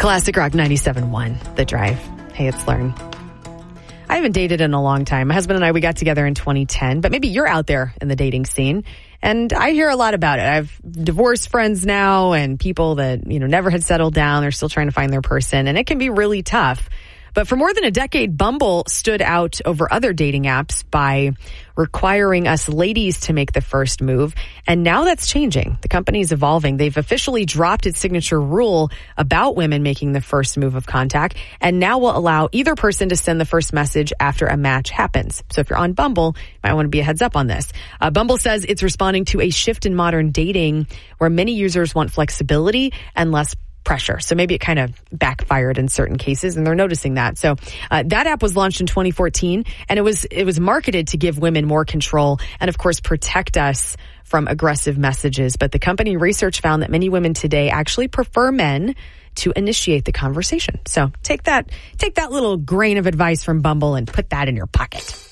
Classic Rock 97.1, The Drive. Hey, it's Lauren. I haven't dated in a long time. My husband and I, we got together in 2010, but maybe you're out there in the dating scene. And I hear a lot about it. I've divorced friends now and people that, never had settled down. They're still trying to find their person, and it can be really tough. But for more than a decade, Bumble stood out over other dating apps by requiring us ladies to make the first move. And now that's changing. The company is evolving. They've officially dropped its signature rule about women making the first move of contact, and now will allow either person to send the first message after a match happens. So if you're on Bumble, you might want to be a heads up on this. Bumble says it's responding to a shift in modern dating where many users want flexibility and less pressure. So maybe it kind of backfired in certain cases, and they're noticing that. So that app was launched in 2014, and it was marketed to give women more control and, of course, protect us from aggressive messages. But the company research found that many women today actually prefer men to initiate the conversation. So take that little grain of advice from Bumble and put that in your pocket.